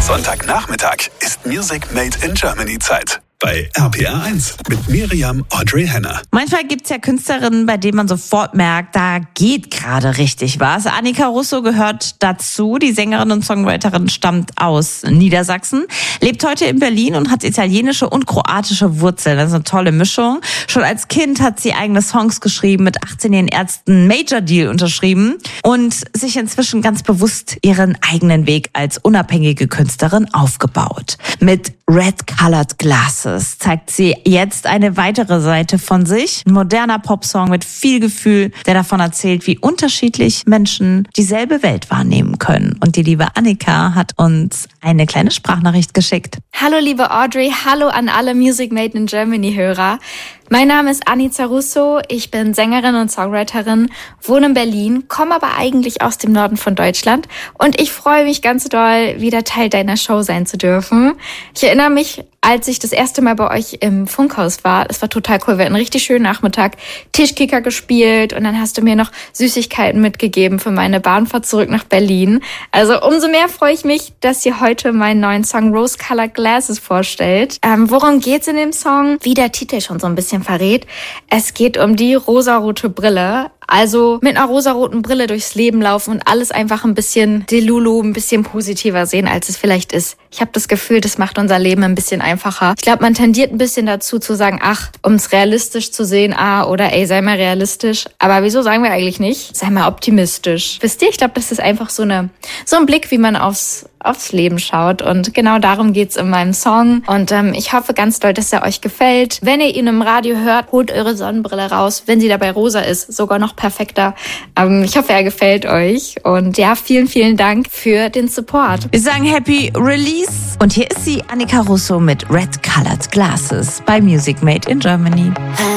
Sonntagnachmittag ist Music Made in Germany Zeit. Bei RPR 1 mit Miriam Audrey Henner. Manchmal gibt's ja Künstlerinnen, bei denen man sofort merkt, da geht gerade richtig was. Annika Russo gehört dazu. Die Sängerin und Songwriterin stammt aus Niedersachsen, lebt heute in Berlin und hat italienische und kroatische Wurzeln. Das ist eine tolle Mischung. Schon als Kind hat sie eigene Songs geschrieben, mit 18 ihren ersten Major Deal unterschrieben und sich inzwischen ganz bewusst ihren eigenen Weg als unabhängige Künstlerin aufgebaut. Mit Red Colored Glasses zeigt sie jetzt eine weitere Seite von sich. Ein moderner Popsong mit viel Gefühl, der davon erzählt, wie unterschiedlich Menschen dieselbe Welt wahrnehmen können. Und die liebe Annika hat uns eine kleine Sprachnachricht geschickt. Hallo liebe Audrey, hallo an alle Music Made in Germany Hörer. Mein Name ist Annika Russo, ich bin Sängerin und Songwriterin, wohne in Berlin, komme aber eigentlich aus dem Norden von Deutschland und ich freue mich ganz doll, wieder Teil deiner Show sein zu dürfen. Ich erinnere mich, als ich das erste Mal bei euch im Funkhaus war, es war total cool, wir hatten einen richtig schönen Nachmittag, Tischkicker gespielt und dann hast du mir noch Süßigkeiten mitgegeben für meine Bahnfahrt zurück nach Berlin. Also umso mehr freue ich mich, dass ihr heute meinen neuen Song Rose Colored Glasses vorstellt. Worum geht's in dem Song? Wie der Titel schon so ein bisschen verrät. Es geht um die rosarote Brille. Also mit einer rosaroten Brille durchs Leben laufen und alles einfach ein bisschen delulu, ein bisschen positiver sehen, als es vielleicht ist. Ich habe das Gefühl, das macht unser Leben ein bisschen einfacher. Ich glaube, man tendiert ein bisschen dazu zu sagen, ach, um es realistisch zu sehen, oder ey, sei mal realistisch. Aber wieso sagen wir eigentlich nicht? Sei mal optimistisch. Wisst ihr, ich glaube, das ist einfach so ein Blick, wie man aufs Leben schaut. Und genau darum geht's in meinem Song. Und ich hoffe ganz doll, dass er euch gefällt. Wenn ihr ihn im Radio hört, holt eure Sonnenbrille raus. Wenn sie dabei rosa ist, sogar noch perfekter. Ich hoffe, er gefällt euch. Und ja, vielen, vielen Dank für den Support. Wir sagen Happy Release. Und hier ist sie, Annika Russo mit Red Colored Glasses bei Music Made in Germany.